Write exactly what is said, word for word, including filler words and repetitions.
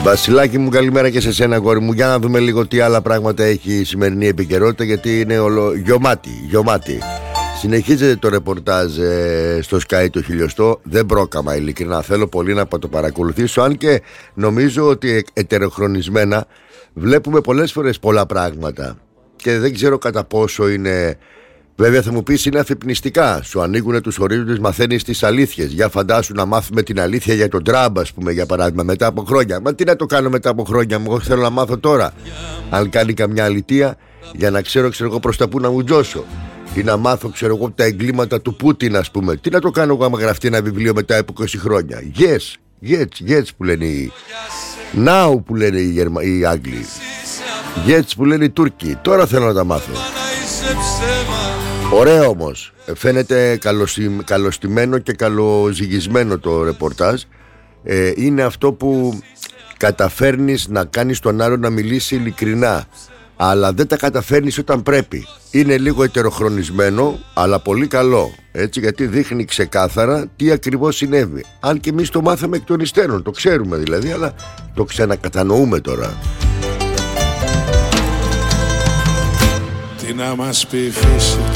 Βασιλάκη μου, καλημέρα και σε σένα, κόρη μου. Για να δούμε λίγο τι άλλα πράγματα έχει η σημερινή επικαιρότητα, γιατί είναι όλο γιωμάτι, γιωμάτι. Συνεχίζεται το ρεπορτάζ ε, στο Sky το χιλιοστό. Δεν πρόκαμα, ειλικρινά. Θέλω πολύ να το παρακολουθήσω, αν και νομίζω ότι ετεροχρονισμένα βλέπουμε πολλές φορές πολλά πράγματα και δεν ξέρω κατά πόσο είναι. Βέβαια θα μου πεις είναι αφυπνιστικά. Σου ανοίγουν τους ορίζοντες, μαθαίνεις τις αλήθειες. Για φαντάσου να μάθουμε την αλήθεια για τον Τραμπ, ας πούμε, για παράδειγμα, μετά από χρόνια. Μα τι να το κάνω μετά από χρόνια, μου θέλω να μάθω τώρα. Αν κάνει καμιά αλήθεια, για να ξέρω, ξέρω εγώ προς τα που να μου τζώσω. Ή να μάθω, ξέρω εγώ, τα εγκλήματα του Πούτιν, ας πούμε. Τι να το κάνω εγώ άμα γραφτεί ένα βιβλίο μετά από είκοσι χρόνια. Yes, yes, yes που λένε οι. Now που λένε οι, Γερμα... οι Άγγλοι. Yes που λένε οι Τούρκοι. Τώρα θέλω να τα μάθω. Ωραίο όμως. Φαίνεται καλωστημένο και καλοζυγισμένο το ρεπορτάζ. ε, Είναι αυτό που καταφέρνεις να κάνεις τον άλλο να μιλήσει ειλικρινά, αλλά δεν τα καταφέρνεις όταν πρέπει. Είναι λίγο ετεροχρονισμένο, αλλά πολύ καλό. Έτσι, γιατί δείχνει ξεκάθαρα τι ακριβώς συνέβη. Αν και εμείς το μάθαμε εκ των υστέρων, το ξέρουμε δηλαδή, αλλά το ξανακατανοούμε τώρα. Τι να μας πει η φύση.